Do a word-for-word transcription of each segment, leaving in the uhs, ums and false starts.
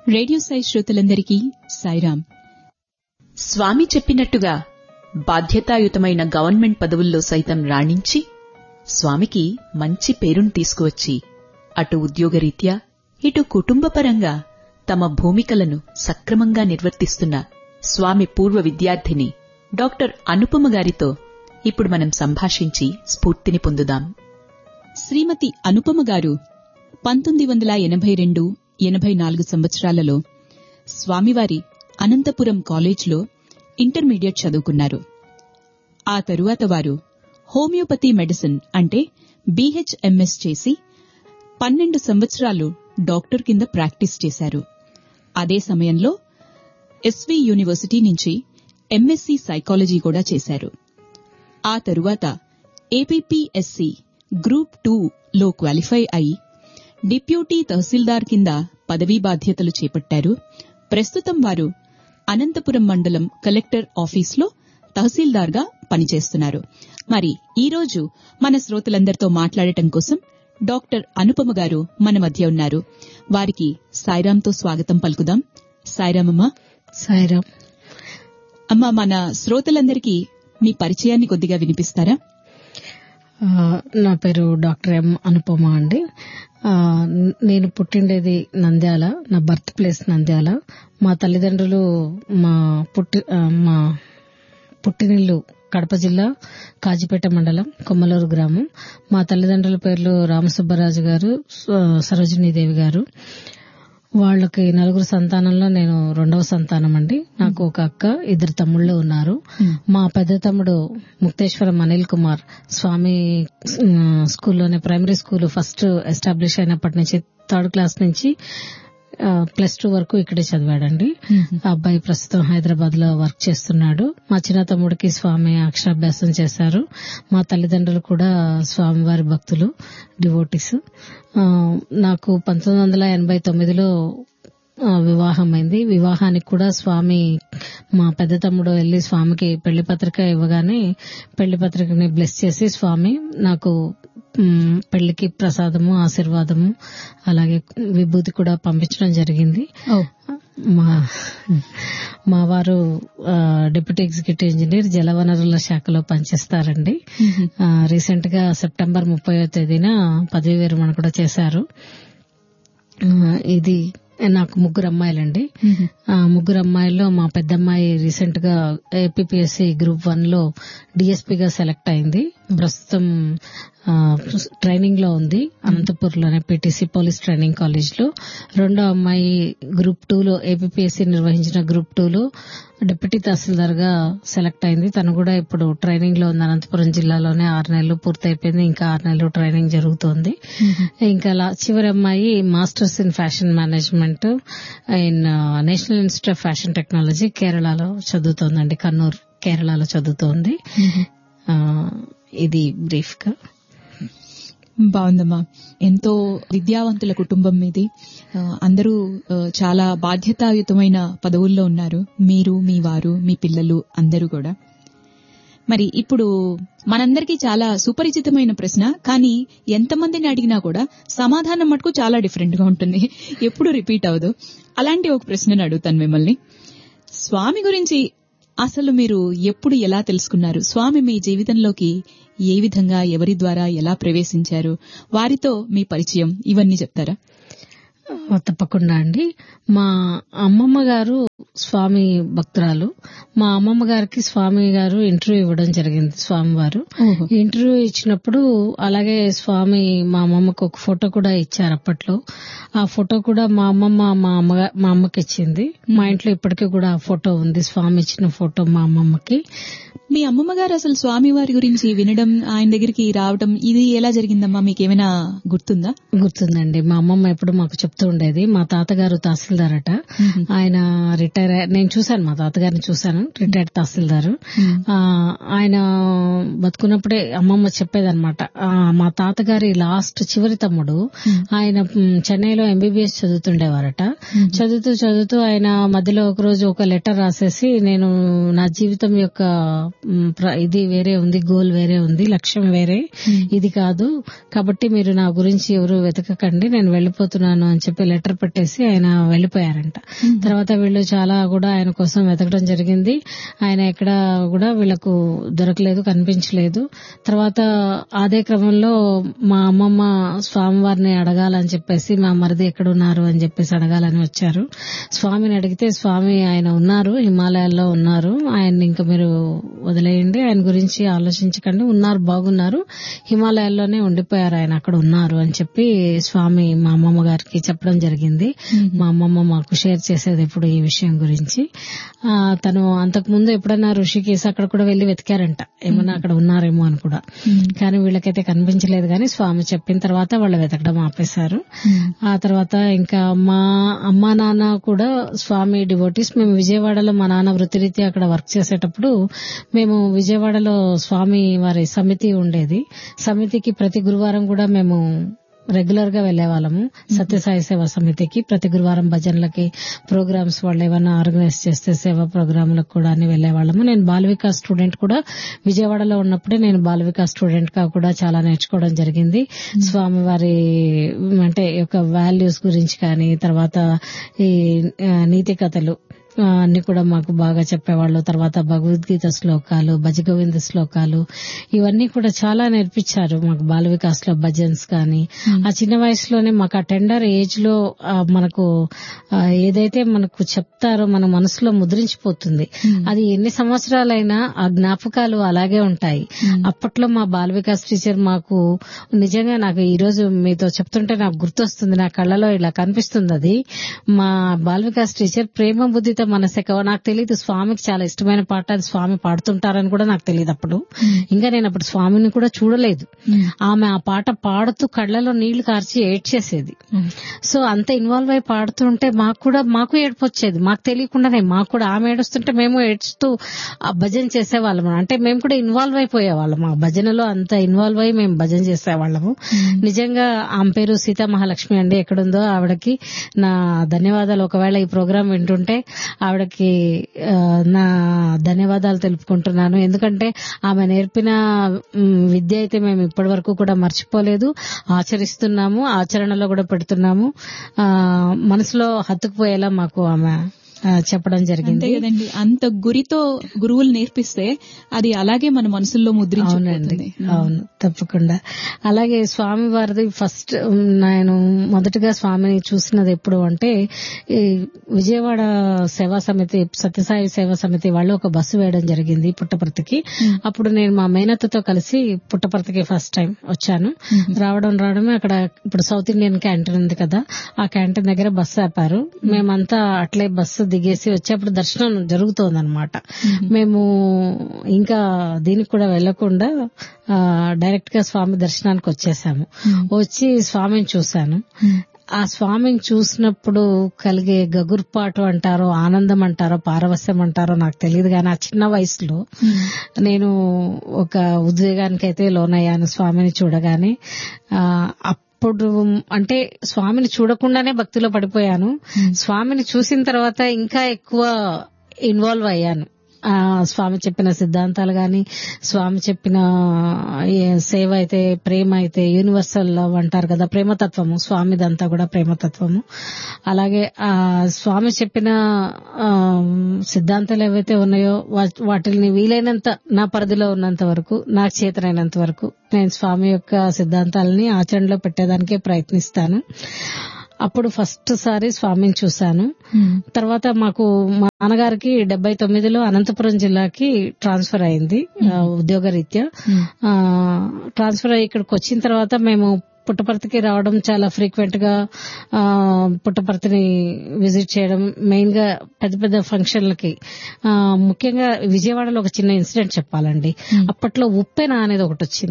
Radio Sai శ్రోతలందరికీ సాయిరాం. స్వామి చెప్పినట్టుగా బాధ్యతాయుతమైన గవర్నమెంట్ పదవుల్లో సైతం రాణించి స్వామికి మంచి పేరును తీసుకువచ్చి అటు ఉద్యోగరీత్యా ఇటు కుటుంబపరంగా తమ భూమికలను సక్రమంగా నిర్వర్తిస్తున్న స్వామి పూర్వ విద్యార్థిని డాక్టర్ అనుపమ గారితో ఇప్పుడు మనం సంభాషించి స్ఫూర్తిని పొందుదాం. శ్రీమతి అనుపమ గారు పంతొమ్మిది వందల ఎనభై రెండు ఎనభై నాలుగు సంవత్సరాలలో స్వామివారి అనంతపురం కాలేజ్లో ఇంటర్మీడియట్ చదువుకున్నారు. ఆ తరువాత వారు హోమియోపతి మెడిసిన్ అంటే బీహెచ్ఎంఎస్ చేసి పన్నెండు సంవత్సరాలు డాక్టర్ కింద ప్రాక్టీస్ చేశారు. అదే సమయంలో ఎస్వీ యూనివర్సిటీ నుంచి ఎంఎస్సీ సైకాలజీ కూడా చేశారు. ఆ తరువాత ఏపీపీఎస్సీ గ్రూప్ టూ లో క్వాలిఫై అయి డిప్యూటీ తహసీల్దార్ కింద పదవీ బాధ్యతలు చేపట్టారు. ప్రస్తుతం వారు అనంతపురం మండలం కలెక్టర్ ఆఫీస్లో తహసీల్దార్గా పనిచేస్తున్నారు. మరి ఈరోజు మన శ్రోతలందరితో మాట్లాడటం కోసం డాక్టర్ అనుపమ గారు మన మధ్య ఉన్నారు. వారికి సాయిరాంతో స్వాగతం పలుకుదాం. సాయిరామమ్మా. సాయిరాం అమ్మా, మన శ్రోతలందరికీ మీ పరిచయాన్ని కొద్దిగా వినిపిస్తారా? నా పేరు డాక్టర్ ఎం అనుపమ అండి. నేను పుట్టిండేది నంద్యాల. నా బర్త్ ప్లేస్ నంద్యాల. మా తల్లిదండ్రులు మా పుట్టి మా పుట్టినిల్లు కడప జిల్లా కాజీపేట మండలం కొమ్మలూరు గ్రామం. మా తల్లిదండ్రుల పేర్లు రామసుబ్బరాజు గారు, సరోజినీదేవి గారు. వాళ్ళకి నలుగురు సంతానంలో నేను రెండవ సంతానం అండి. నాకు ఒక అక్క, ఇద్దరు తమ్ముళ్ళు ఉన్నారు. మా పెద్ద తమ్ముడు ముక్తేశ్వరం అనిల్ కుమార్ స్వామి స్కూల్లోనే ప్రైమరీ స్కూల్ ఫస్ట్ ఎస్టాబ్లిష్ అయినప్పటి నుంచి థర్డ్ క్లాస్ నుంచి ప్లస్ టూ వరకు ఇక్కడే చదివాడండి. ఆ అబ్బాయి ప్రస్తుతం హైదరాబాద్ లో వర్క్ చేస్తున్నాడు. మా చిన్న తమ్ముడికి స్వామి అక్షరాభ్యాసం చేశారు. మా తల్లిదండ్రులు కూడా స్వామివారి భక్తులు, డివోటీస్. నాకు పంతొమ్మిది వందల ఎనభై తొమ్మిదిలో వివాహమైంది. వివాహానికి కూడా స్వామి మా పెద్ద తమ్ముడు వెళ్లి స్వామికి పెళ్లి పత్రిక ఇవ్వగానే పెళ్లి పత్రికని బ్లెస్ చేసి స్వామి నాకు పెళ్లికి ప్రసాదము, ఆశీర్వాదము, అలాగే విభూతి కూడా పంపించడం జరిగింది. మా మా వారు డిప్యూటీ ఎగ్జిక్యూటివ్ ఇంజనీర్ జలవనరుల శాఖలో పనిచేస్తారండి. రీసెంట్ గా సెప్టెంబర్ ముప్పైవ తేదీన పదవీ విరమణ కూడా చేశారు. ఇది నాకు ముగ్గురు అమ్మాయిలండి. ఆ ముగ్గురు అమ్మాయిల్లో మా పెద్దమ్మాయి రీసెంట్ గా ఏపీపీఎస్సీ గ్రూప్ వన్ లో డీఎస్పీగా సెలెక్ట్ అయింది. ప్రస్తుతం ట్రైనింగ్ లో ఉంది అనంతపూర్లోనే పీటీసీ పోలీస్ ట్రైనింగ్ కాలేజ్ లో. రెండో అమ్మాయి గ్రూప్ టూ లో ఏపీపీఎస్సీ నిర్వహించిన గ్రూప్ టూ లో డిప్యూటీ తహసీల్దార్ గా సెలెక్ట్ అయింది. తను కూడా ఇప్పుడు ట్రైనింగ్ లో ఉంది. అనంతపురం జిల్లాలోనే ఆరు నెలలు పూర్తయిపోయింది. ఇంకా ఆరు నెలలు ట్రైనింగ్ జరుగుతోంది. ఇంకా చివరి అమ్మాయి masters in fashion management in national institute of fashion technology కేరళలో చదువుతోందండి. కన్నూర్ కేరళలో చదువుతోంది. ఇది బ్రీఫ్ గా. బాగుందమ్మా. ఎంతో విద్యావంతుల కుటుంబం మీది. అందరూ చాలా బాధ్యతాయుతమైన పదవుల్లో ఉన్నారు. మీరు, మీ వారు, మీ పిల్లలు అందరూ కూడా. మరి ఇప్పుడు మనందరికీ చాలా సుపరిచితమైన ప్రశ్న, కానీ ఎంతమందిని అడిగినా కూడా సమాధానం మటుకు చాలా డిఫరెంట్ గా ఉంటుంది, ఎప్పుడు రిపీట్ అవ్వదు. అలాంటి ఒక ప్రశ్నను అడుగుతాను మిమ్మల్ని. స్వామి గురించి అసలు మీరు ఎప్పుడు ఎలా తెలుసుకున్నారు? స్వామి మీ జీవితంలోకి ఏ విధంగా, ఎవరి ద్వారా ఎలా ప్రవేశించారు? వారితో మీ పరిచయం ఇవన్నీ చెప్తారా? తప్పకుండా అండి. మా అమ్మమ్మ గారు స్వామి భక్తురాలు. మా అమ్మమ్మ గారికి స్వామి గారు ఇంటర్వ్యూ ఇవ్వడం జరిగింది. స్వామివారు ఇంటర్వ్యూ ఇచ్చినప్పుడు అలాగే స్వామి మా అమ్మమ్మకు ఒక ఫోటో కూడా ఇచ్చారు అప్పట్లో. ఆ ఫోటో కూడా మా అమ్మమ్మ మా అమ్మ మా అమ్మకి ఇచ్చింది. మా ఇంట్లో ఇప్పటికీ కూడా ఆ ఫోటో ఉంది. స్వామి ఇచ్చిన ఫోటో మా అమ్మమ్మకి. మీ అమ్మమ్మ గారు అసలు స్వామి వారి గురించి వినడం, ఆయన దగ్గరికి రావడం ఇది ఎలా జరిగిందమ్మా? మీకేమైనా గుర్తుందా? గుర్తుందండి. మా అమ్మమ్మ ఎప్పుడు మాకు చెప్తూ ఉండేది. మా తాతగారు తహసీల్దార్ అట. ఆయన రిటైర్ రిటైర్ నేను చూశాను, మా తాతగారిని చూశాను, రిటైర్డ్ తహసీల్దారు. ఆయన బతుకున్నప్పుడే అమ్మమ్మ చెప్పేదన్నమాట. మా తాతగారి లాస్ట్ చివరి తమ్ముడు ఆయన చెన్నైలో ఎంబీబీఎస్ చదువుతుండేవారట. చదువుతూ చదువుతూ ఆయన మధ్యలో ఒక రోజు ఒక లెటర్ రాసేసి, నేను నా జీవితం యొక్క ఇది వేరే ఉంది, గోల్ వేరే ఉంది, లక్ష్యం వేరే, ఇది కాదు, కాబట్టి మీరు నా గురించి ఎవరు వెతకకండి, నేను వెళ్లిపోతున్నాను అని చెప్పి లెటర్ పెట్టేసి ఆయన వెళ్లిపోయారంట. తర్వాత వీళ్ళు చాలా కూడా ఆయన కోసం వెతకడం జరిగింది. ఆయన ఎక్కడ కూడా వీళ్లకు దొరకలేదు, కనిపించలేదు. తర్వాత అదే క్రమంలో మా అమ్మమ్మ స్వామివారిని అడగాలని చెప్పేసి, మా మరిది ఎక్కడున్నారు అని చెప్పేసి అడగాలని వచ్చారు. స్వామిని అడిగితే స్వామి ఆయన ఉన్నారు, హిమాలయాల్లో ఉన్నారు, ఆయన్ని ఇంకా మీరు వదిలేయండి, ఆయన గురించి ఆలోచించకండి, ఉన్నారు బాగున్నారు, హిమాలయాల్లోనే ఉండిపోయారు, ఆయన అక్కడ ఉన్నారు అని చెప్పి స్వామి మా అమ్మమ్మ గారికి చెప్పడం జరిగింది. మా అమ్మమ్మ మాకు షేర్ చేసేది ఎప్పుడు ఈ విషయం గురించి. ఆ తను అంతకు ముందు ఎప్పుడైనా ఋషికేశ్ అక్కడ కూడా వెళ్లి వెతికారంట, ఏమన్నా అక్కడ ఉన్నారేమో అని కూడా. కానీ వీళ్ళకైతే కనిపించలేదు. కానీ స్వామి చెప్పిన తర్వాత వాళ్ళు వెతకడం ఆపేశారు. ఆ తర్వాత ఇంకా మా అమ్మా నాన్న కూడా స్వామి డివోటీస్. మేము విజయవాడలో మా నాన్న వృత్తిరీత్యా అక్కడ వర్క్ చేసేటప్పుడు మేము విజయవాడలో స్వామి వారి సమితి ఉండేది. సమితికి ప్రతి గురువారం కూడా మేము రెగ్యులర్ గా వెళ్లేవాళ్ళము. సత్యసాయి సేవా సమితికి ప్రతి గురువారం భజనలకి, ప్రోగ్రామ్స్ వాళ్ళు ఏమైనా ఆర్గనైజ్ చేస్తే సేవా ప్రోగ్రాంలకు కూడా అని వెళ్లేవాళ్ళము. నేను బాలవికా స్టూడెంట్ కూడా విజయవాడలో ఉన్నప్పుడే నేను బాలవికా స్టూడెంట్ గా కూడా చాలా నేర్చుకోవడం జరిగింది. స్వామి వారి అంటే యొక్క వాల్యూస్ గురించి కానీ, తర్వాత ఈ నీతి కథలు అన్ని కూడా మాకు బాగా చెప్పేవాళ్ళు. తర్వాత భగవద్గీత శ్లోకాలు, భజగోవింద శ్లోకాలు, ఇవన్నీ కూడా చాలా నేర్పించారు మాకు బాల వికాస్ లో. భజన్స్ కానీ ఆ చిన్న వయసులోనే మాకు ఆ టెండర్ ఏజ్ లో మనకు ఏదైతే మనకు చెప్తారో మన మనసులో ముద్రించిపోతుంది. అది ఎన్ని సంవత్సరాలైనా ఆ జ్ఞాపకాలు అలాగే ఉంటాయి. అప్పట్లో మా బాల వికాస్ టీచర్ మాకు నిజంగా, నాకు ఈ రోజు మీతో చెప్తుంటే నాకు గుర్తొస్తుంది, నా కళ్ళలో ఇలా కనిపిస్తుంది. అది మా బాల వికాస్ టీచర్ ప్రేమ బుద్ధితో మనసెక, నాకు తెలియదు స్వామికి చాలా ఇష్టమైన పాట, అది స్వామి పాడుతుంటారని కూడా నాకు తెలియదు అప్పుడు. ఇంకా నేను అప్పుడు స్వామిని కూడా చూడలేదు. ఆమె ఆ పాట పాడుతూ కళ్లలో నీళ్లు కార్చి ఏడ్చేసేది. సో అంత ఇన్వాల్వ్ అయి పాడుతుంటే మాకు కూడా మాకు ఏడుపు వచ్చేది, మాకు తెలియకుండానే. మాకు కూడా ఆమె ఏడుస్తుంటే మేము ఏడుస్తూ ఆ భజన చేసేవాళ్ళము. అంటే మేము కూడా ఇన్వాల్వ్ అయిపోయేవాళ్ళము ఆ భజనలో, అంత ఇన్వాల్వ్ అయి మేము భజన చేసేవాళ్ళము. నిజంగా ఆమె పేరు సీతా మహాలక్ష్మి అండి. ఎక్కడుందో ఆవిడకి నా ధన్యవాదాలు. ఒకవేళ ఈ ప్రోగ్రాం వింటుంటే ఆవిడకి నా ధన్యవాదాలు తెలుపుకుంటున్నాను. ఎందుకంటే ఆమె నేర్పిన విద్య అయితే మేము ఇప్పటి వరకు కూడా మర్చిపోలేదు, ఆచరిస్తున్నాము, ఆచరణలో కూడా పెడుతున్నాము. ఆ మనసులో హత్తుకుపోయేలా మాకు ఆమె చెప్పడం జరిగింది కదండి. అంత గురితో గురువులు నేర్పిస్తే అది అలాగే మన మనసుల్లో ముద్రించుకుంటుంది. అవును, తప్పకుండా. అలాగే స్వామి వారిది ఫస్ట్ నేను మొదటగా స్వామిని చూసినది ఎప్పుడు అంటే, ఈ విజయవాడ సేవా సమితి, సత్యసాయి సేవా సమితి వాళ్ళు ఒక బస్సు వేయడం జరిగింది పుట్టపర్తికి. అప్పుడు నేను మా మేనత్తతో కలిసి పుట్టపర్తికి ఫస్ట్ టైం వచ్చాను. రావడం రావడమే అక్కడ ఇప్పుడు సౌత్ ఇండియన్ క్యాంటీన్ ఉంది కదా, ఆ క్యాంటీన్ దగ్గర బస్సు ఆపారు. మేమంతా అట్లే బస్సు దిగేసి వచ్చేప్పుడు దర్శనం జరుగుతోందనమాట. మేము ఇంకా దీనికి కూడా వెళ్లకుండా డైరెక్ట్ గా స్వామి దర్శనానికి వచ్చేసాము. వచ్చి స్వామిని చూశాను. ఆ స్వామిని చూసినప్పుడు కలిగే గగుర్పాటు అంటారో, ఆనందం అంటారో, పారవస్యం అంటారో నాకు తెలియదు. కానీ ఆ చిన్న వయసులో నేను ఒక ఉద్వేగానికైతే లోనయ్యాను స్వామిని చూడగానే. అప్పుడు అంటే స్వామిని చూడకుండానే భక్తిలో పడిపోయాను. స్వామిని చూసిన తర్వాత ఇంకా ఎక్కువ ఇన్వాల్వ్ అయ్యాను. స్వామి చెప్పిన సిద్ధాంతాలు గాని, స్వామి చెప్పిన సేవ అయితే, ప్రేమ అయితే, యూనివర్సల్ లవ్ అంటారు కదా, ప్రేమతత్వము, స్వామిదంతా కూడా ప్రేమతత్వము. అలాగే ఆ స్వామి చెప్పిన సిద్ధాంతాలు ఏవైతే ఉన్నాయో వాటిని వీలైనంత నా పరిధిలో ఉన్నంత వరకు, నాకు చేతనైనంత వరకు నేను స్వామి యొక్క సిద్ధాంతాలని ఆచరణలో పెట్టేదానికే ప్రయత్నిస్తాను. అప్పుడు ఫస్ట్ సారి స్వామిని చూశాను. తర్వాత మాకు మా నాన్నగారికి డెబ్బై తొమ్మిదిలో అనంతపురం జిల్లాకి ట్రాన్స్ఫర్ అయింది ఉద్యోగరీత్యా. ట్రాన్స్ఫర్ అయ్యి ఇక్కడికి వచ్చిన తర్వాత మేము పుట్టపర్తికి రావడం చాలా ఫ్రీక్వెంట్ గా, పుట్టపర్తిని విజిట్ చేయడం, మెయిన్ గా పెద్ద పెద్ద ఫంక్షన్లకి. ముఖ్యంగా విజయవాడలో ఒక చిన్న ఇన్సిడెంట్ చెప్పాలండి. అప్పట్లో ఉప్పెన అనేది ఒకటి వచ్చింది.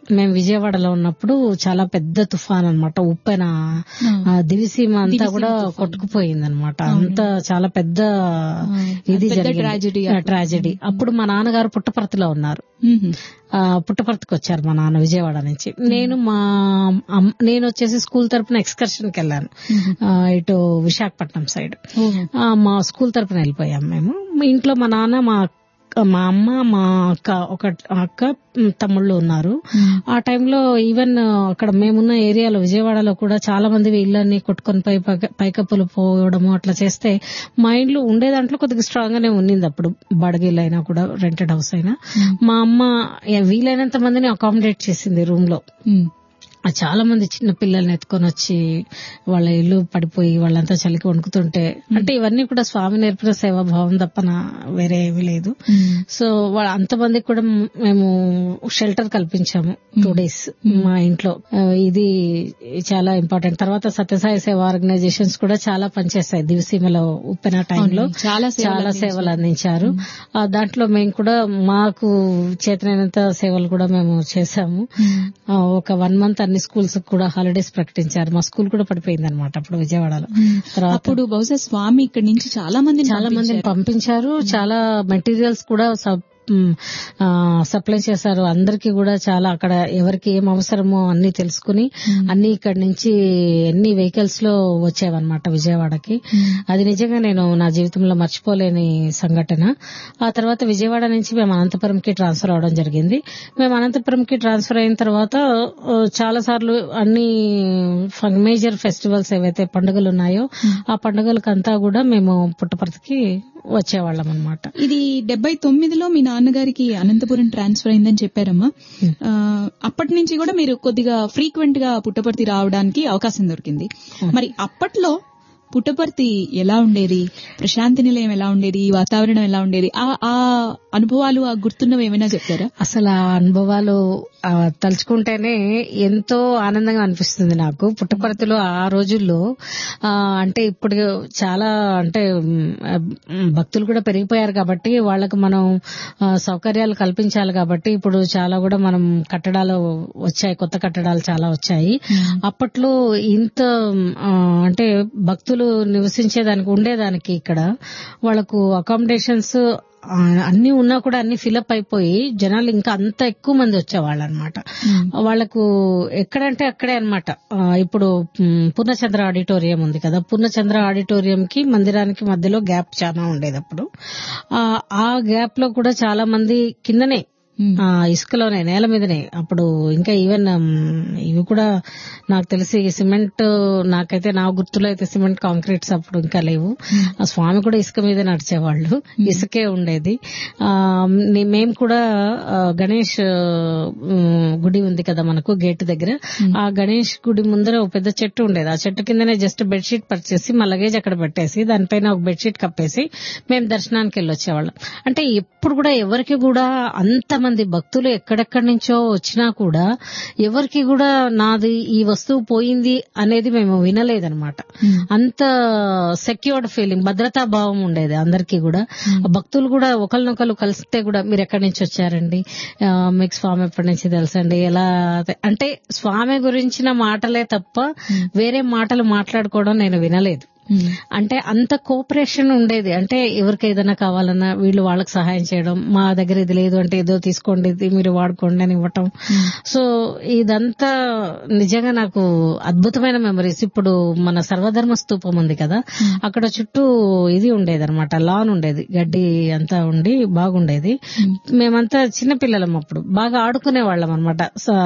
మేము విజయవాడలో ఉన్నప్పుడు చాలా పెద్ద తుఫాన్ అన్నమాట. ఉప్పెన దివిసీమ అంతా కూడా కొట్టుకుపోయింది అనమాట. అంత చాలా పెద్ద ఇది జరిగింది, ట్రాజెడీ. అప్పుడు మా నాన్నగారు పుట్టపర్తిలో ఉన్నారు. పుట్టపర్తికి వచ్చారు మా నాన్న విజయవాడ నుంచి. నేను మా నేను వచ్చేసి స్కూల్ తరపున ఎక్స్కర్షన్ కి వెళ్ళాను ఇటు విశాఖపట్నం సైడ్. మా స్కూల్ తరపున వెళ్ళిపోయాం మేము. ఇంట్లో మా నాన్న, మా మా అమ్మ, మా అక్క, ఒక అక్క తమ్ముళ్ళు ఉన్నారు. ఆ టైంలో ఈవెన్ అక్కడ మేమున్న ఏరియాలో విజయవాడలో కూడా చాలా మంది ఇళ్ళని కొట్టుకొని పై పైకప్పులు పోవడము అట్లా చేస్తే మా ఇంట్లో ఉండే దాంట్లో కొద్దిగా స్ట్రాంగ్ గానే ఉన్నింది అప్పుడు. బడగిళ్ళు అయినా కూడా, రెంటెడ్ హౌస్ అయినా మా అమ్మ వీలైనంత మందిని అకామిడేట్ చేసింది రూమ్ లో. చాలా మంది చిన్న పిల్లల్ని ఎత్తుకొని వచ్చి వాళ్ళ ఇల్లు పడిపోయి వాళ్ళంతా చలికి వణుకుతుంటే, అంటే ఇవన్నీ కూడా స్వామి నేర్పిన సేవాభావం తప్పన వేరే ఏమీ లేదు. సో వాళ్ళ అంతమందికి కూడా మేము షెల్టర్ కల్పించాము టూ డేస్ మా ఇంట్లో. ఇది చాలా ఇంపార్టెంట్. తర్వాత సత్యసాయి సేవా ఆర్గనైజేషన్స్ కూడా చాలా పనిచేస్తాయి దివిసీమలో ఉప్పెన టైంలో, చాలా చాలా సేవలు అందించారు. దాంట్లో మేము కూడా మాకు చేతనైనంత సేవలు కూడా మేము చేశాము. ఒక వన్ మంత్ అన్ని స్కూల్స్ కూడా హాలిడేస్ ప్రకటించారు. మా స్కూల్ కూడా పడిపోయింది అనమాట అప్పుడు విజయవాడలో. తర్వాత అప్పుడు బహుశా స్వామి ఇక్కడ నుంచి చాలా మంది చాలా మందిని పంపించారు. చాలా మెటీరియల్స్ కూడా సప్లై చేశారు. అందరికీ కూడా చాలా అక్కడ ఎవరికి ఏం అవసరమో అన్ని తెలుసుకుని అన్ని ఇక్కడ నుంచి ఎన్ని వెహికల్స్ లో వచ్చేవన్నమాట విజయవాడకి. అది నిజంగా నేను నా జీవితంలో మర్చిపోలేని సంఘటన. ఆ తర్వాత విజయవాడ నుంచి మేము అనంతపురంకి ట్రాన్స్ఫర్ అవడం జరిగింది. మేము అనంతపురంకి ట్రాన్స్ఫర్ అయిన తర్వాత చాలా సార్లు అన్ని మేజర్ ఫెస్టివల్స్ ఏవైతే పండుగలు ఉన్నాయో ఆ పండుగలకంతా కూడా మేము పుట్టపర్తికి వచ్చేవాళ్ళం అనమాట. ఇది డెబ్బై తొమ్మిదిలో మీ నాన్నగారికి అనంతపురం ట్రాన్స్ఫర్ అయిందని చెప్పారమ్మా. అప్పటి నుంచి కూడా మీరు కొద్దిగా ఫ్రీక్వెంట్ గా పుట్టపర్తి రావడానికి అవకాశం దొరికింది. మరి అప్పట్లో పుట్టపర్తి ఎలా ఉండేది, ప్రశాంతి నిలయం ఎలా ఉండేది, వాతావరణం ఎలా ఉండేది, ఆ అనుభవాలు, ఆ గుర్తున్నవి ఏమైనా చెప్తారా? అసలు ఆ అనుభవాలు తలుచుకుంటేనే ఎంతో ఆనందంగా అనిపిస్తుంది నాకు. పుట్టపర్తిలో ఆ రోజుల్లో అంటే ఇప్పుడు చాలా అంటే భక్తులు కూడా పెరిగిపోయారు కాబట్టి వాళ్ళకు మనం సౌకర్యాలు కల్పించాలి కాబట్టి ఇప్పుడు చాలా కూడా మనం కట్టడాలు వచ్చాయి, కొత్త కట్టడాలు చాలా వచ్చాయి. అప్పట్లో ఇంత అంటే భక్తులు నివసించేదానికి ఉండేదానికి ఇక్కడ వాళ్ళకు అకామిడేషన్స్ అన్ని ఉన్నా కూడా అన్ని ఫిలప్ అయిపోయి జనాలు ఇంకా అంత ఎక్కువ మంది వచ్చేవాళ్ళు అనమాట. వాళ్లకు ఎక్కడంటే అక్కడే అనమాట. ఇప్పుడు పూర్ణచంద్ర ఆడిటోరియం ఉంది కదా, పూర్ణచంద్ర ఆడిటోరియం కి మందిరానికి మధ్యలో గ్యాప్ చాలా ఉండేది అప్పుడు. ఆ గ్యాప్ లో కూడా చాలా మంది కిందనే ఇసుకలోనే నేల మీదనే అప్పుడు ఇంకా ఈవెన్ ఇవి కూడా నాకు తెలిసి సిమెంట్, నాకైతే నా గుర్తులో అయితే సిమెంట్ కాంక్రీట్స్ అప్పుడు ఇంకా లేవు. ఆ స్వామి కూడా ఇసుక మీద నడిచేవాళ్ళు, ఇసుకే ఉండేది. మేము కూడా గణేష్ గుడి ఉంది కదా మనకు గేట్ దగ్గర, ఆ గణేష్ గుడి ముందర ఒక పెద్ద చెట్టు ఉండేది. ఆ చెట్టు కిందనే జస్ట్ బెడ్షీట్ పర్చేసి మా లగేజ్ అక్కడ పెట్టేసి దానిపైన ఒక బెడ్షీట్ కప్పేసి మేము దర్శనానికి వెళ్ళొచ్చేవాళ్ళం. అంటే ఎప్పుడు కూడా ఎవరికి కూడా అంత మంది భక్తులు ఎక్కడెక్కడి నుంచో వచ్చినా కూడా ఎవరికి కూడా నాది ఈ వస్తువు పోయింది అనేది మేము వినలేదనమాట. అంత సెక్యూర్డ్ ఫీలింగ్, భద్రతా భావం ఉండేది అందరికీ కూడా. భక్తులు కూడా ఒకరినొకరు కలిస్తే కూడా మీరు ఎక్కడి నుంచి వచ్చారండి, మీకు స్వామి ఎప్పటి నుంచి తెలుసండి, ఎలా అంటే స్వామి గురించిన మాటలే తప్ప వేరే మాటలు మాట్లాడుకోవడం నేను వినలేదు. అంటే అంత కోఆపరేషన్ ఉండేది. అంటే ఎవరికి ఏదైనా కావాలన్నా వీళ్ళు వాళ్ళకి సహాయం చేయడం, మా దగ్గర ఇది లేదు అంటే ఏదో తీసుకోండి ఇది మీరు వాడుకోండి అని ఇవ్వటం. సో ఇదంతా నిజంగా నాకు అద్భుతమైన మెమరీస్. ఇప్పుడు మన సర్వధర్మ స్తూపం ఉంది కదా, అక్కడ చుట్టూ ఇది ఉండేది అనమాట, లాన్ ఉండేది, గడ్డి అంతా ఉండి బాగుండేది. మేమంతా చిన్నపిల్లలం అప్పుడు బాగా ఆడుకునే వాళ్ళం అనమాట.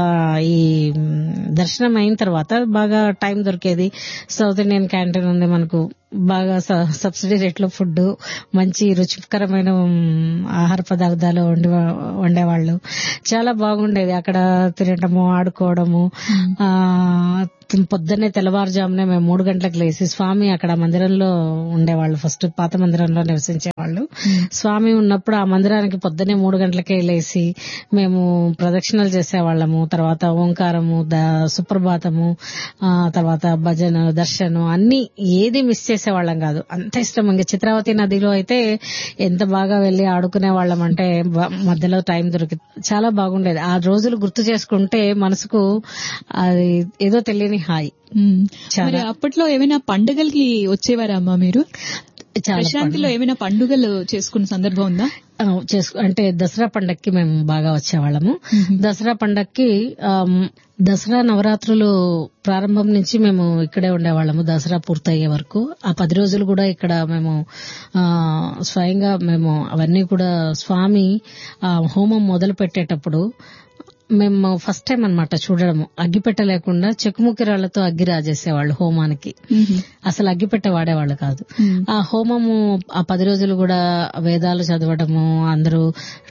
ఈ దర్శనం అయిన తర్వాత బాగా టైం దొరికేది. సౌత్ ఇండియన్ క్యాంటీన్ ఉంది మనకు, బాగా సబ్సిడీ రేట్లో ఫుడ్, మంచి రుచికరమైన ఆహార పదార్థాలు వండి వండేవాళ్ళు. చాలా బాగుండేది అక్కడ తినటము, ఆడుకోవడము. ఆ పొద్దున్నే తెల్లవారుజామునే మేము మూడు గంటలకు లేసి స్వామి అక్కడ మందిరంలో ఉండేవాళ్ళు. ఫస్ట్ పాత మందిరంలో నివసించేవాళ్ళు. స్వామి ఉన్నప్పుడు ఆ మందిరానికి పొద్దున్నే మూడు గంటలకే లేసి మేము ప్రదక్షిణలు చేసేవాళ్ళము. తర్వాత ఓంకారము, సుప్రభాతము, ఆ తర్వాత భజన, దర్శనం అన్ని ఏది మిస్ చేసేవాళ్ళం కాదు. అంత ఇష్టం. ఇంకా చిత్రావతి నదిలో అయితే ఎంత బాగా వెళ్లి ఆడుకునే వాళ్ళం అంటే మధ్యలో టైం దొరికి చాలా బాగుండేది. ఆ రోజులు గుర్తు చేసుకుంటే మనసుకు అది ఏదో తెలియని హాయ్. మరి అప్పట్లో ఏమైనా పండుగలకి వచ్చేవారా అమ్మా మీరు? ప్రశాంతిలో ఏమైనా పండుగలు చేసుకున్న సందర్భం ఉందా? అంటే దసరా పండక్కి మేము బాగా వచ్చేవాళ్ళము. దసరా పండక్కి దసరా నవరాత్రులు ప్రారంభం నుంచి మేము ఇక్కడే ఉండేవాళ్ళము దసరా పూర్తయ్యే వరకు. ఆ పది రోజులు కూడా ఇక్కడ మేము స్వయంగా మేము అవన్నీ కూడా స్వామి హోమం మొదలు పెట్టేటప్పుడు మేము ఫస్ట్ టైం అన్నమాట చూడడము. అగ్గిపెట్ట లేకుండా చెక్కుముక్కి రాళ్లతో అగ్గి రాజేసేవాళ్ళు హోమానికి. అసలు అగ్గిపెట్ట వాడేవాళ్ళు కాదు. ఆ హోమము ఆ పది రోజులు కూడా వేదాలు చదవడము, అందరూ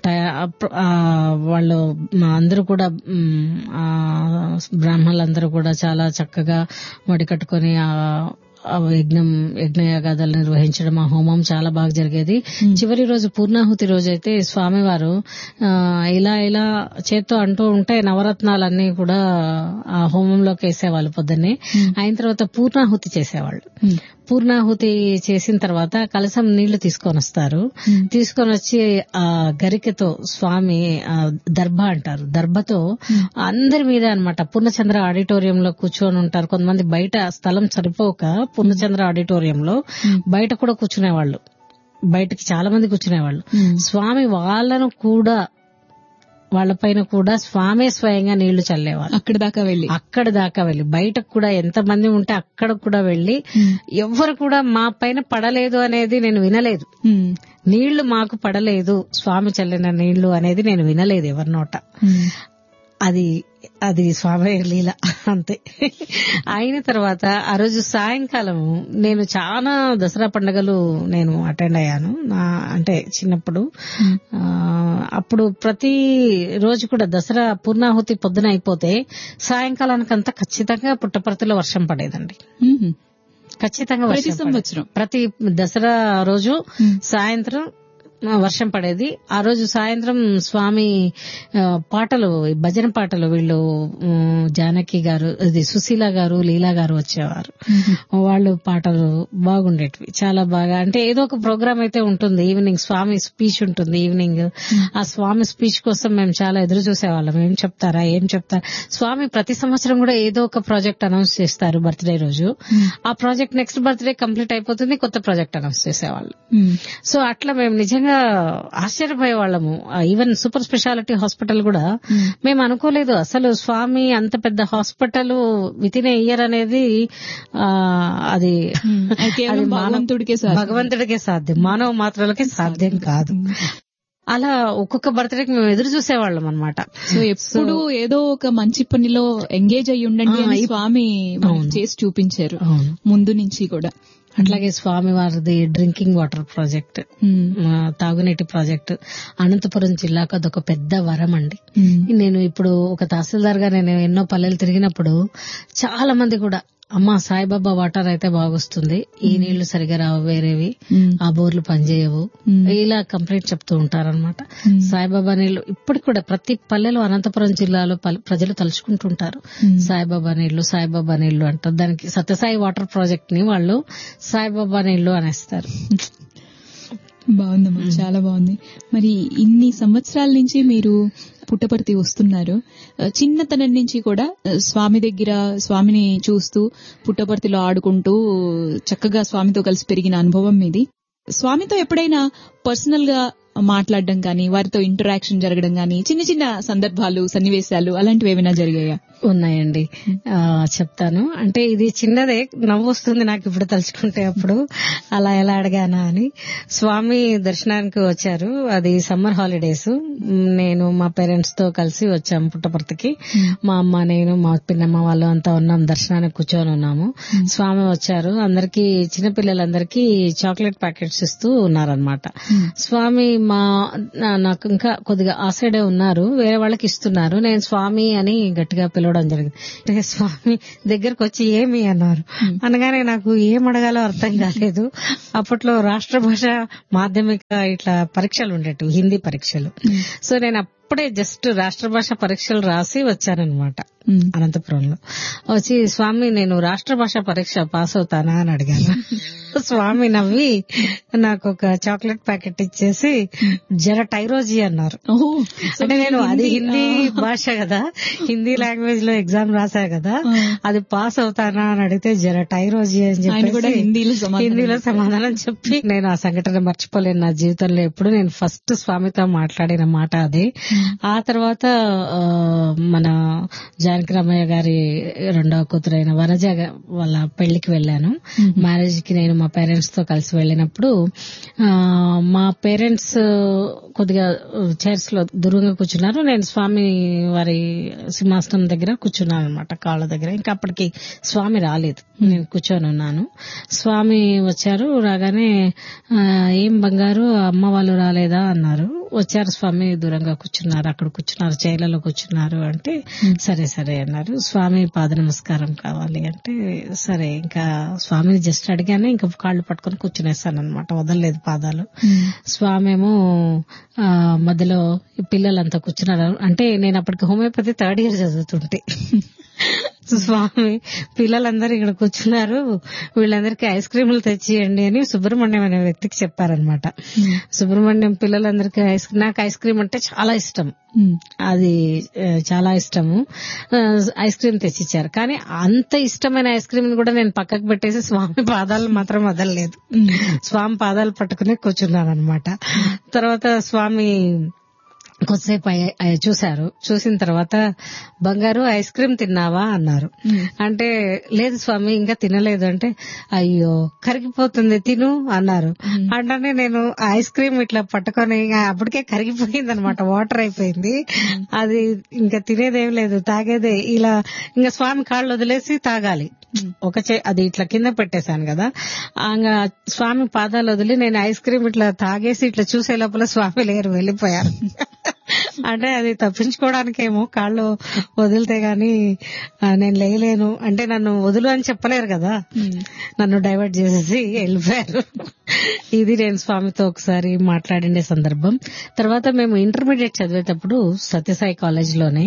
వాళ్ళు అందరూ కూడా బ్రాహ్మణులందరూ కూడా చాలా చక్కగా మడి కట్టుకుని ఆ యజ్ఞం యజ్ఞయాగాదాలు నిర్వహించడం, ఆ హోమం చాలా బాగా జరిగేది. చివరి రోజు పూర్ణాహుతి రోజు అయితే స్వామివారు ఇలా ఇలా చేత్తో అంటూ ఉంటే నవరత్నాలన్నీ కూడా ఆ హోమంలోకి వేసేవాళ్ళు పొద్దున్నే. అయిన తర్వాత పూర్ణాహుతి చేసేవాళ్ళు. పూర్ణాహుతి చేసిన తర్వాత కలసం నీళ్లు తీసుకొని వస్తారు. తీసుకొని వచ్చి ఆ గరికతో స్వామి దర్భ అంటారు, దర్భతో అందరి మీద అన్నమాట పూర్ణచంద్ర ఆడిటోరియంలో కూర్చొని ఉంటారు. కొంతమంది బయట స్థలం సరిపోక పూర్ణచంద్ర ఆడిటోరియంలో బయట కూడా కూర్చునేవాళ్ళు. బయటకి చాలా మంది కూర్చునేవాళ్ళు. స్వామి వాళ్ళను కూడా వాళ్లపైన కూడా స్వామే స్వయంగా నీళ్లు చల్లేవాళ్ళు. అక్కడ దాకా వెళ్లి అక్కడ దాకా వెళ్లి బయటకు కూడా ఎంత మంది ఉంటే అక్కడ కూడా వెళ్లి ఎవ్వరు కూడా మా పైన పడలేదు అనేది నేను వినలేదు. నీళ్లు మాకు పడలేదు, స్వామి చల్లిన నీళ్లు అనేది నేను వినలేదు ఎవరి నోట. అది అది స్వామి లీల అంతే. అయిన తర్వాత ఆ రోజు సాయంకాలం నేను చాలా దసరా పండుగలు నేను అటెండ్ అయ్యాను. నా అంటే చిన్నప్పుడు అప్పుడు ప్రతి రోజు కూడా దసరా పూర్ణాహుతి పొద్దున అయిపోతే సాయంకాలానికంతా ఖచ్చితంగా పుట్టపర్తిలో వర్షం పడేదండి. ఖచ్చితంగా ప్రతి సంవత్సరం ప్రతి దసరా రోజు సాయంత్రం వర్షం పడేది. ఆ రోజు సాయంత్రం స్వామి పాటలు, భజన పాటలు, వీళ్ళు జానకి గారు, ఇది సుశీల గారు, లీలా గారు వచ్చేవారు. వాళ్ళు పాటలు బాగుండేటివి చాలా బాగా. అంటే ఏదో ఒక ప్రోగ్రామ్ అయితే ఉంటుంది. ఈవినింగ్ స్వామి స్పీచ్ ఉంటుంది. ఈవినింగ్ ఆ స్వామి స్పీచ్ కోసం మేము చాలా ఎదురు చూసేవాళ్ళం. ఏం చెప్తారా ఏం చెప్తారా స్వామి ప్రతి సంవత్సరం కూడా ఏదో ఒక ప్రాజెక్ట్ అనౌన్స్ చేస్తారు బర్త్డే రోజు. ఆ ప్రాజెక్ట్ నెక్స్ట్ బర్త్డే కంప్లీట్ అయిపోతుంది, కొత్త ప్రాజెక్ట్ అనౌన్స్ చేసేవాళ్ళు. సో అట్లా మేము నిజంగా ఆశ్చర్యపోయే వాళ్ళము. ఈవెన్ సూపర్ స్పెషాలిటీ హాస్పిటల్ కూడా మేము అనుకోలేదు అసలు స్వామి అంత పెద్ద hospital with in a year అనేది. అది భగవంతుడికే సాధ్యం, మానవ మాత్రలకే సాధ్యం కాదు. అలా ఒక్కొక్క బర్త్డేకి మేము ఎదురు చూసేవాళ్ళం అనమాట. సో ఎప్పుడు ఏదో ఒక మంచి పనిలో ఎంగేజ్ అయ్యి ఉండండి అని స్వామి చేసి చూపించారు ముందు నుంచి కూడా. అట్లాగే స్వామి వారిది డ్రింకింగ్ వాటర్ ప్రాజెక్ట్, తాగునీటి ప్రాజెక్ట్ అనంతపురం జిల్లాకు అదొక పెద్ద వరం అండి. నేను ఇప్పుడు ఒక తహసీల్దార్ గా నేను ఎన్నో పల్లెలు తిరిగినప్పుడు చాలా మంది కూడా అమ్మా సాయిబాబా వాటర్ అయితే బాగొస్తుంది, ఈ నీళ్లు సరిగా రావు, వేరేవి ఆ బోర్లు పనిచేయవు, ఇలా కంప్లైంట్ చెప్తూ ఉంటారనమాట. సాయిబాబా నీళ్లు ఇప్పటికి కూడా ప్రతి పల్లెలో అనంతపురం జిల్లాలో ప్రజలు తలుచుకుంటుంటారు. సాయిబాబా నీళ్లు సాయిబాబా నీళ్లు అంటారు. దానికి సత్యసాయి వాటర్ ప్రాజెక్ట్ ని వాళ్ళు సాయిబాబా నీళ్లు అనేస్తారు. బాగుందమ్మా, చాలా బాగుంది. మరి ఇన్ని సంవత్సరాల నుంచి మీరు పుట్టపర్తి వస్తున్నారు. చిన్నతనం నుంచి కూడా స్వామి దగ్గర స్వామిని చూస్తూ పుట్టపర్తిలో ఆడుకుంటూ చక్కగా స్వామితో కలిసి పెరిగిన అనుభవం ఇది. స్వామితో ఎప్పుడైనా పర్సనల్ గా మాట్లాడడం కానీ, వారితో ఇంటరాక్షన్ జరగడం కానీ, చిన్న చిన్న సందర్భాలు సన్నివేశాలు అలాంటివి ఏమైనా జరిగాయా? ఉన్నాయండి, చెప్తాను. అంటే ఇది చిన్నదే, నవ్వు వస్తుంది నాకు ఇప్పుడు తలుచుకుంటే. అప్పుడు అలా ఎలా అడిగానా అని. స్వామి దర్శనానికి వచ్చారు, అది సమ్మర్ హాలిడేస్. నేను మా పేరెంట్స్ తో కలిసి వచ్చాం పుట్టపర్తికి. మా అమ్మ, నేను, మా పిన్నమ్మ వాళ్ళు అంతా ఉన్నాం, దర్శనానికి కూర్చొని ఉన్నాము. స్వామి వచ్చారు, అందరికీ చిన్నపిల్లలందరికీ చాక్లెట్ ప్యాకెట్స్ ఇస్తూ ఉన్నారనమాట. స్వామి మా నాకు ఇంకా కొద్దిగా ఆ సైడే ఉన్నారు, వేరే వాళ్ళకి ఇస్తున్నారు. నేను స్వామి అని గట్టిగా పిలవ పిలవడం జరిగింది. అంటే స్వామి దగ్గరకు వచ్చి ఏమి అన్నారు. అనగానే నాకు ఏం అడగాలో అర్థం కాలేదు. అప్పట్లో రాష్ట్ర భాష మాధ్యమిక ఇట్లా పరీక్షలు ఉండేటివి, హిందీ పరీక్షలు. సో నేను అప్పుడే జస్ట్ రాష్ట్ర భాష పరీక్షలు రాసి వచ్చానన్నమాట అనంతపురంలో. వచ్చి స్వామి నేను రాష్ట్ర భాష పరీక్ష పాస్ అవుతానా అని అడిగాను. స్వామి నవ్వి నాకు ఒక చాక్లెట్ ప్యాకెట్ ఇచ్చేసి జర టైరోజీ అన్నారు. అంటే నేను అది హిందీ భాష కదా, హిందీ లాంగ్వేజ్ లో ఎగ్జామ్ రాసా కదా, అది పాస్ అవుతానా అని అడిగితే జర టైరోజీ అని చెప్పి హిందీలో సమాధానం చెప్పి నేను ఆ సంఘటన మర్చిపోలేను నా జీవితంలో ఎప్పుడు. నేను ఫస్ట్ స్వామితో మాట్లాడిన మాట అది. ఆ తర్వాత మన జానకి రామయ్య గారి రెండవ కూతురైన వనజ వాళ్ళ పెళ్లికి వెళ్ళాను. మ్యారేజ్ కి నేను మా పేరెంట్స్ తో కలిసి వెళ్ళినప్పుడు మా పేరెంట్స్ కొద్దిగా చైర్స్ లో దూరంగా కూర్చున్నారు. నేను స్వామి వారి సింహాసనం దగ్గర కూర్చున్నాను అనమాట, కాళ్ళ దగ్గర. ఇంకా అప్పటికి స్వామి రాలేదు, నేను కూర్చొని ఉన్నాను. స్వామి వచ్చారు. రాగానే ఏం బంగారు అమ్మ వాళ్ళు రాలేదా అన్నారు. వచ్చారు స్వామి, దూరంగా కూర్చున్నారు, అక్కడ కూర్చున్నారు, చైర్లలో కూర్చున్నారు అంటే సరే సరే అన్నారు. స్వామి పాద నమస్కారం కావాలి అంటే సరే. ఇంకా స్వామిని జస్ట్ అడిగానే ఇంకా కాళ్ళు పట్టుకొని కూర్చునేస్తాను అనమాట, వదలలేదు పాదాలు. స్వామి ఏమో మధ్యలో పిల్లలంతా కూర్చున్నారు. అంటే నేను అప్పటికి హోమియోపతి థర్డ్ ఇయర్ చదువుతుంటే స్వామి పిల్లలందరూ ఇక్కడ కూర్చున్నారు, వీళ్ళందరికీ ఐస్ క్రీములు తెచ్చియండి అని సుబ్రహ్మణ్యం అనే వ్యక్తికి చెప్పారనమాట. సుబ్రహ్మణ్యం పిల్లలందరికీ ఐస్ నాకు ఐస్ క్రీమ్ అంటే చాలా ఇష్టం, అది చాలా ఇష్టము. Ice cream తెచ్చిచ్చారు. కానీ అంత ఇష్టమైన ఐస్ క్రీమ్ కూడా నేను పక్కకు పెట్టేసి స్వామి పాదాలు మాత్రం వదలలేదు. స్వామి పాదాలు పట్టుకుని కూర్చున్నాను అనమాట. తర్వాత స్వామి కొద్దిసేపు చూశారు. చూసిన తర్వాత బంగారు ఐస్ క్రీమ్ తిన్నావా అన్నారు. అంటే లేదు స్వామి ఇంకా తినలేదు అంటే అయ్యో కరిగిపోతుంది తిను అన్నారు. అంటే నేను ఐస్ క్రీమ్ ఇట్లా పట్టుకొని అప్పటికే కరిగిపోయింది అనమాట, వాటర్ అయిపోయింది. అది ఇంకా తినేదేం లేదు, తాగేదే. ఇలా ఇంకా స్వామి కాళ్ళు వదిలేసి తాగాలి. ఒక చే అది ఇట్లా కింద పెట్టేశాను కదా, ఇంకా స్వామి పాదాలు వదిలి నేను ఐస్ క్రీమ్ ఇట్లా తాగేసి ఇట్లా చూసే లోపల స్వామి లేరు, వెళ్లిపోయారు. అంటే అది తప్పించుకోవడానికేమో కాళ్ళు వదిలితే గాని నేను లేయలేను అంటే నన్ను వదులు అని చెప్పలేరు కదా, నన్ను డైవర్ట్ చేసేసి వెళ్ళిపోయారు. ఇది నేను స్వామితో ఒకసారి మాట్లాడిండే సందర్భం. తర్వాత మేము ఇంటర్మీడియట్ చదివేటప్పుడు సత్యసాయి కాలేజ్ లోనే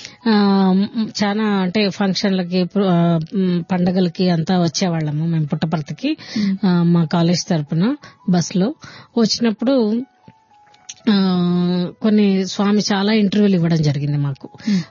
చాలా అంటే ఫంక్షన్లకి పండగలకి అంతా వచ్చేవాళ్ళము మేము పుట్టపర్తికి మా కాలేజ్ తరపున బస్ లో. వచ్చినప్పుడు కొన్ని స్వామి చాలా ఇంటర్వ్యూలు ఇవ్వడం జరిగింది మాకు.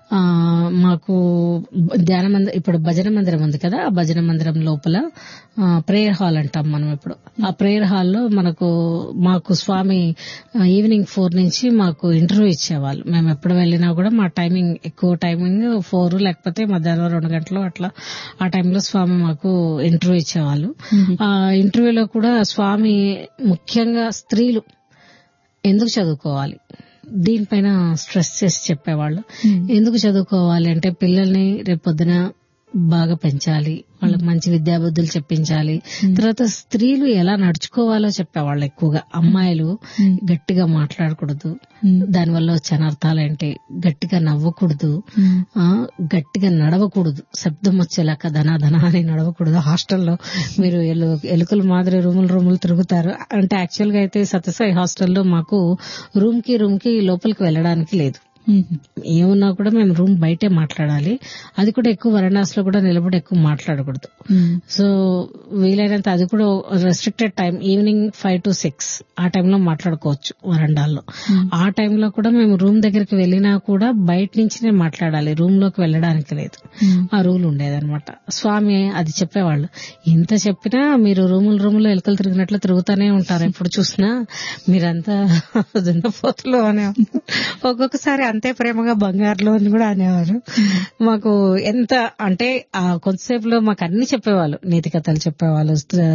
మాకు ధ్యాన మందిరం, ఇప్పుడు భజన మందిరం ఉంది కదా, ఆ భజన మందిరం లోపల ప్రేయర్ హాల్ అంటాం మనం ఇప్పుడు. ఆ ప్రేయర్ హాల్లో మనకు మాకు స్వామి ఈవినింగ్ ఫోర్ నుంచి మాకు ఇంటర్వ్యూ ఇచ్చేవాళ్ళు. మేము ఎప్పుడు వెళ్ళినా కూడా మా టైమింగ్ ఎక్కువ టైమింగ్ ఫోర్ లేకపోతే మధ్యాహ్నం రెండు గంటలు అట్లా ఆ టైంలో స్వామి మాకు ఇంటర్వ్యూ ఇచ్చేవాళ్ళు. ఆ ఇంటర్వ్యూలో కూడా స్వామి ముఖ్యంగా స్త్రీలు ఎందుకు చదువుకోవాలి దీనిపైన స్ట్రెస్ చేసి చెప్పేవాళ్ళు. ఎందుకు చదువుకోవాలి అంటే పిల్లల్ని రేపొద్దున బాగా పెంచాలి, వాళ్ళకి మంచి విద్యాబుద్ధులు చెప్పించాలి. తర్వాత స్త్రీలు ఎలా నడుచుకోవాలో చెప్పేవాళ్ళు ఎక్కువగా. అమ్మాయిలు గట్టిగా మాట్లాడకూడదు, దానివల్ల వచ్చే అనర్థాలేంటి, గట్టిగా నవ్వకూడదు, గట్టిగా నడవకూడదు, శబ్దం వచ్చేలాక ధనా ధనా అని నడవకూడదు. హాస్టల్లో మీరు ఎలుకల మాదిరి రూములు రూములు తిరుగుతారు. అంటే యాక్చువల్ గా అయితే సత్యసాయి హాస్టల్లో మాకు రూమ్ కి రూమ్ కి లోపలికి వెళ్ళడానికి లేదు. ఏమున్నా కూడా మేము రూమ్ బయటే మాట్లాడాలి. అది కూడా ఎక్కువ వరండాస్ లో కూడా నిలబడి ఎక్కువ మాట్లాడకూడదు. సో వీలైనంత అది కూడా restricted time, evening five to six ఆ టైంలో మాట్లాడుకోవచ్చు వరండాల్లో. ఆ టైంలో కూడా మేము రూమ్ దగ్గరికి వెళ్ళినా కూడా బయట నుంచినే మాట్లాడాలి, రూమ్ లోకి వెళ్ళడానికి లేదు. ఆ రూల్ ఉండేదన్నమాట. స్వామి అది చెప్పేవాళ్ళు. ఇంత చెప్పినా మీరు రూములు రూములో ఎలుకలు తిరిగినట్లు తిరుగుతూనే ఉంటారు, ఎప్పుడు చూసినా మీరంతా దున్నపోతులు అనే. ఒక్కొక్కసారి అంతే ప్రేమగా బంగారులో అని కూడా అనేవారు. మాకు ఎంత అంటే ఆ కొంతసేపులో మాకు అన్ని చెప్పేవాళ్ళు, నీతి కథలు చెప్పేవాళ్ళు,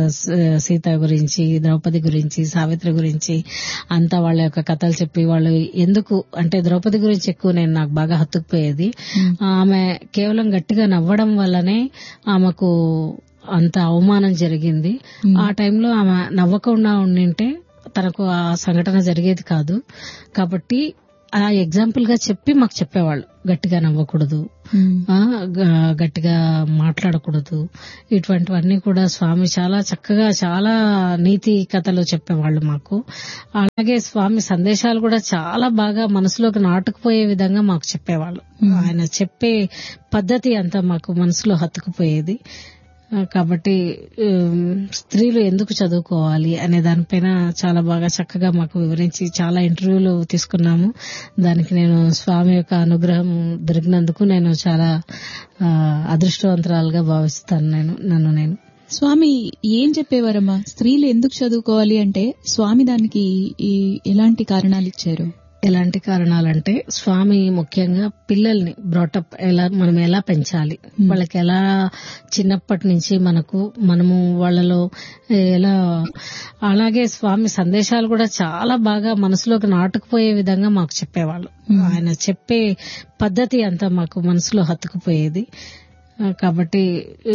సీత గురించి, ద్రౌపది గురించి, సావిత్రి గురించి అంతా వాళ్ళ యొక్క కథలు చెప్పి వాళ్ళు ఎందుకు అంటే ద్రౌపది గురించి ఎక్కువ నేను నాకు బాగా హత్తుకుపోయేది. ఆమె కేవలం గట్టిగా నవ్వడం వల్లనే ఆమెకు అంత అవమానం జరిగింది. ఆ టైంలో ఆమె నవ్వకుండా ఉండింటే తనకు ఆ సంఘటన జరిగేది కాదు. కాబట్టి ఆ ఎగ్జాంపుల్ గా చెప్పి మాకు చెప్పేవాళ్ళు. గట్టిగా నవ్వకూడదు, ఆ, గ- గట్టిగా మాట్లాడకూడదు. ఇటువంటివన్నీ కూడా స్వామి చాలా చక్కగా చాలా నీతి కథలు చెప్పేవాళ్ళు మాకు. అలాగే స్వామి సందేశాలు కూడా చాలా బాగా మనసులోకి నాటుకుపోయే విధంగా మాకు చెప్పేవాళ్ళు. ఆయన చెప్పే పద్ధతి అంతా మాకు మనసులో హత్తుకుపోయేది. ఆ, కాబట్టి ఉమ్, స్త్రీలు ఎందుకు చదువుకోవాలి అనే దానిపైన చాలా బాగా చక్కగా మాకు వివరించి చాలా ఇంటర్వ్యూలు తీసుకున్నాము. దానికి నేను స్వామి యొక్క అనుగ్రహం దొరికినందుకు నేను చాలా ఆ, అదృష్టవంతురాలుగా భావిస్తాను. నేను నన్ను నేను స్వామి ఏం చెప్పేవారమ్మా? స్త్రీలు ఎందుకు చదువుకోవాలి అంటే స్వామి దానికి ఈ- ఎలాంటి కారణాలు ఇచ్చారు? ఎలాంటి కారణాలంటే స్వామి ముఖ్యంగా పిల్లల్ని బ్రాటప్ ఎలా మనం ఎలా పెంచాలి, వాళ్ళకి ఎలా చిన్నప్పటి నుంచి మనకు మనము వాళ్ళలో ఎలా, అలాగే స్వామి సందేశాలు కూడా చాలా బాగా మనసులోకి నాటుకుపోయే విధంగా మాకు చెప్పేవాళ్ళు. ఆయన చెప్పే పద్ధతి అంతా మాకు మనసులో హత్తుకుపోయేది. ఆ, కాబట్టి